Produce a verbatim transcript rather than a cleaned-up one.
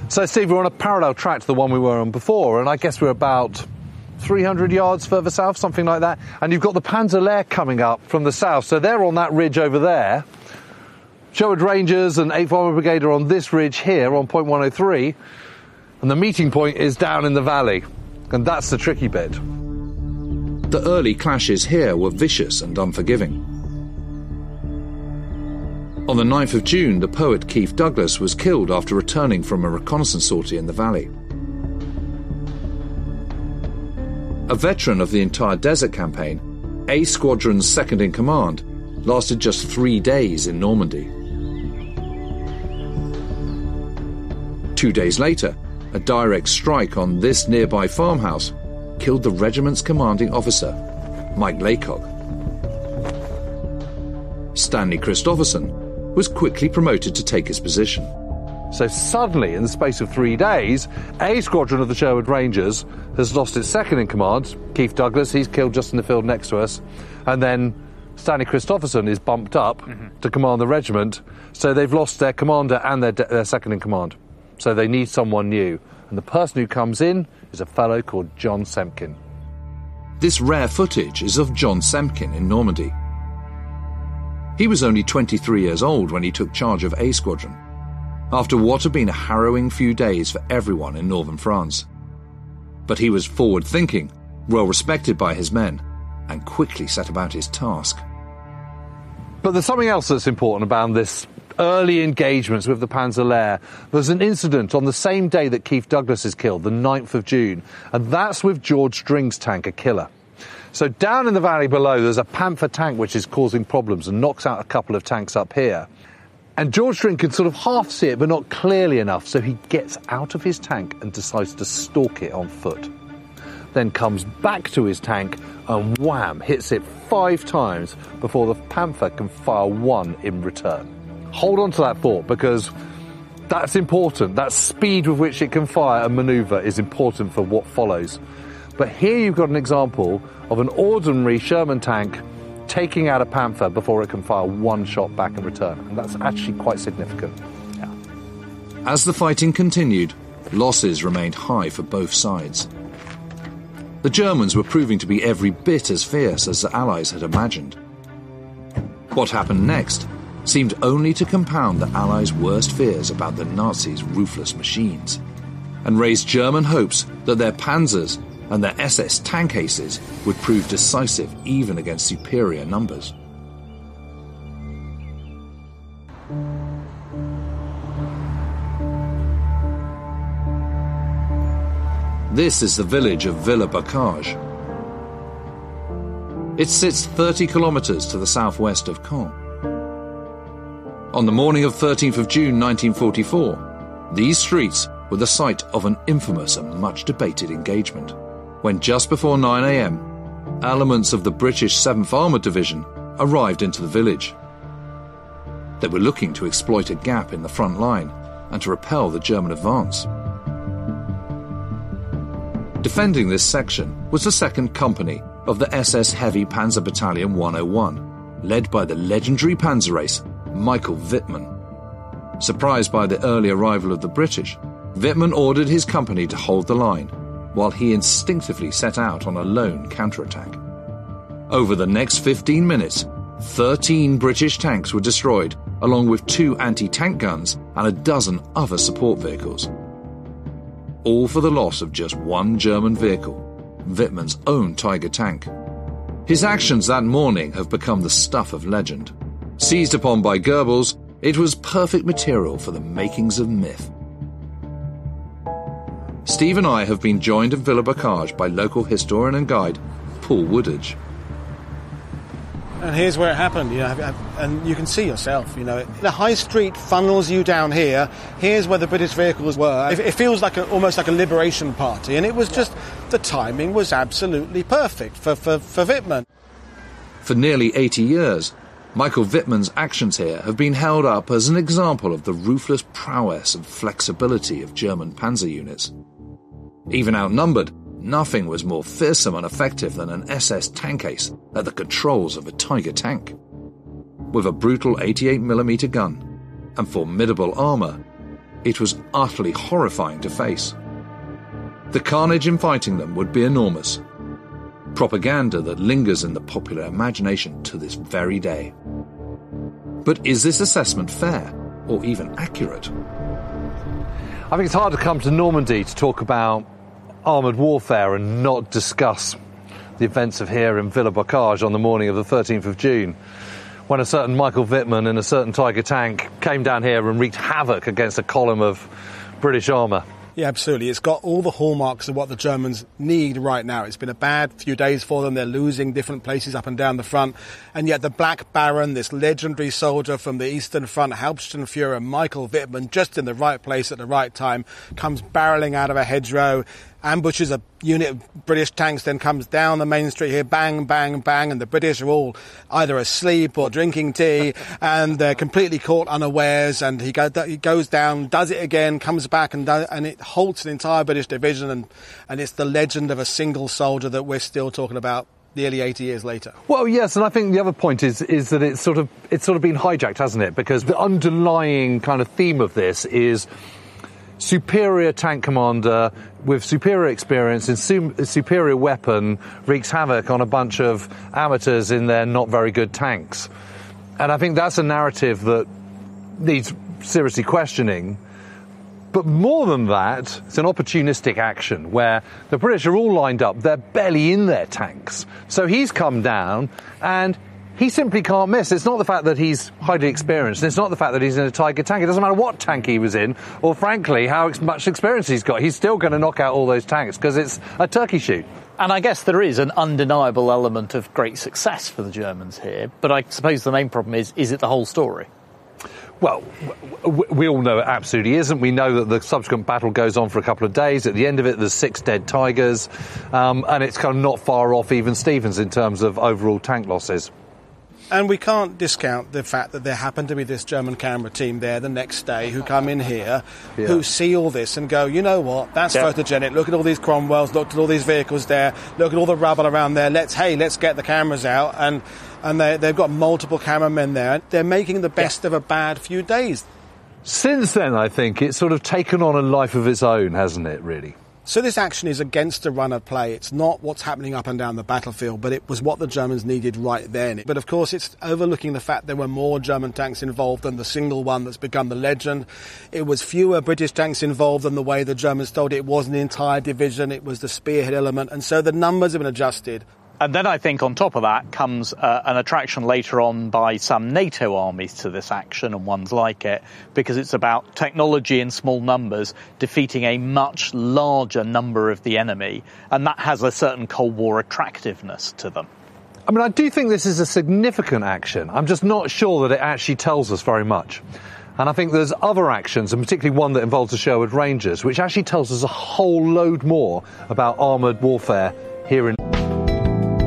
So, Steve, we're on a parallel track to the one we were on before, and I guess we're about three hundred yards further south, something like that. And you've got the Panzer-Lehr coming up from the south, so they're on that ridge over there. Sherwood Rangers and eighth Armoured Brigade are on this ridge here on point one oh three, and the meeting point is down in the valley, and that's the tricky bit. The early clashes here were vicious and unforgiving. On the ninth of June, the poet Keith Douglas was killed after returning from a reconnaissance sortie in the valley. A veteran of the entire desert campaign, A Squadron's second-in-command lasted just three days in Normandy. Two days later, a direct strike on this nearby farmhouse killed the regiment's commanding officer, Mike Laycock. Stanley Christopherson was quickly promoted to take his position. So suddenly, in the space of three days, A Squadron of the Sherwood Rangers has lost its second-in-command, Keith Douglas, he's killed just in the field next to us, and then Stanley Christopherson is bumped up mm-hmm. to command the regiment, so they've lost their commander and their, de- their second-in-command. So they need someone new, and the person who comes in is a fellow called John Semken. This rare footage is of John Semken in Normandy. He was only twenty-three years old when he took charge of A Squadron, after what had been a harrowing few days for everyone in northern France. But he was forward-thinking, well respected by his men, and quickly set about his task. But there's something else that's important about this early engagements with the Panzer-Lehr. There's an incident on the same day that Keith Douglas is killed, the ninth of June, and that's with George String's tank, a Killer. So down in the valley below, there's a Panther tank which is causing problems and knocks out a couple of tanks up here. And George String can sort of half see it, but not clearly enough, so he gets out of his tank and decides to stalk it on foot. Then comes back to his tank and wham, hits it five times before the Panther can fire one in return. Hold on to that thought, because that's important. That speed with which it can fire and manoeuvre is important for what follows. But here you've got an example of an ordinary Sherman tank taking out a Panther before it can fire one shot back in return. And that's actually quite significant. Yeah. As the fighting continued, losses remained high for both sides. The Germans were proving to be every bit as fierce as the Allies had imagined. What happened next seemed only to compound the Allies' worst fears about the Nazis' ruthless machines, and raised German hopes that their panzers and their S S tank aces would prove decisive even against superior numbers. This is the village of Villers-Bocage. It sits thirty kilometres to the southwest of Caen. On the morning of thirteenth of June nineteen forty-four, these streets were the site of an infamous and much debated engagement, when just before nine a.m, elements of the British seventh Armoured Division arrived into the village. They were looking to exploit a gap in the front line and to repel the German advance. Defending this section was the second Company of the S S Heavy Panzer Battalion one oh one, led by the legendary panzer ace Michael Wittmann. Surprised by the early arrival of the British, Wittmann ordered his company to hold the line, while he instinctively set out on a lone counterattack. Over the next fifteen minutes, thirteen British tanks were destroyed, along with two anti-tank guns and a dozen other support vehicles. All for the loss of just one German vehicle, Wittmann's own Tiger tank. His actions that morning have become the stuff of legend. Seized upon by Goebbels, it was perfect material for the makings of myth. Steve and I have been joined at Villers-Bocage by local historian and guide Paul Woodage. And here's where it happened, you know, and you can see yourself, you know, the high street funnels you down here. Here's where the British vehicles were. It, it feels like a, almost like a liberation party, and it was just, the timing was absolutely perfect for, for, for Wittmann. For nearly eighty years, Michael Wittmann's actions here have been held up as an example of the ruthless prowess and flexibility of German panzer units. Even outnumbered, nothing was more fearsome and effective than an S S tank ace at the controls of a Tiger tank. With a brutal eighty-eight millimeter gun and formidable armour, It was utterly horrifying to face. The carnage in fighting them would be enormous. Propaganda that lingers in the popular imagination to this very day. But is this assessment fair, or even accurate? I think it's hard to come to Normandy to talk about armoured warfare and not discuss the events of here in Villa-Bocage on the morning of the thirteenth of June, when a certain Michael Wittmann in a certain Tiger tank came down here and wreaked havoc against a column of British armour. Yeah, absolutely. It's got all the hallmarks of what the Germans need right now. It's been a bad few days for them. They're losing different places up and down the front. And yet the Black Baron, this legendary soldier from the Eastern Front, Hauptsturmführer Michael Wittmann, just in the right place at the right time, comes barreling out of a hedgerow, ambushes a unit of British tanks, then comes down the main street here, bang, bang, bang, and the British are all either asleep or drinking tea, and they're completely caught unawares, and he, go, he goes down, does it again, comes back, and, does, and it halts an entire British division, and, and it's the legend of a single soldier that we're still talking about nearly eighty years later. Well, yes, and I think the other point is is that it's sort of it's sort of been hijacked, hasn't it? Because the underlying kind of theme of this is superior tank commander with superior experience and su- superior weapon wreaks havoc on a bunch of amateurs in their not very good tanks. And I think that's a narrative that needs seriously questioning. But more than that, it's an opportunistic action where the British are all lined up, they're barely in their tanks. So he's come down and he simply can't miss. It's not the fact that he's highly experienced. It's not the fact that he's in a Tiger tank. It doesn't matter what tank he was in, or frankly, how much experience he's got. He's still going to knock out all those tanks because it's a turkey shoot. And I guess there is an undeniable element of great success for the Germans here. But I suppose the main problem is, is it the whole story? Well, we all know it absolutely isn't. We know that the subsequent battle goes on for a couple of days. At the end of it, there's six dead Tigers, um, and it's kind of not far off even Stevens in terms of overall tank losses. And we can't discount the fact that there happened to be this German camera team there the next day who come in here, yeah. who see all this and go, you know what, that's yeah. photogenic. Look at all these Cromwells, look at all these vehicles there, look at all the rubble around there. Let's, hey, let's get the cameras out. And and they, they've got multiple cameramen there. They're making the best yeah. of a bad few days. Since then, I think it's sort of taken on a life of its own, hasn't it, really? So this action is against the run of play. It's not what's happening up and down the battlefield, but it was what the Germans needed right then. But of course, it's overlooking the fact there were more German tanks involved than the single one that's become the legend. It was fewer British tanks involved than the way the Germans told it. It was an entire division. It was the spearhead element. And so the numbers have been adjusted. And then I think on top of that comes uh, an attraction later on by some NATO armies to this action and ones like it, because it's about technology in small numbers defeating a much larger number of the enemy, and that has a certain Cold War attractiveness to them. I mean, I do think this is a significant action. I'm just not sure that it actually tells us very much. And I think there's other actions, and particularly one that involves the Sherwood Rangers, which actually tells us a whole load more about armoured warfare here in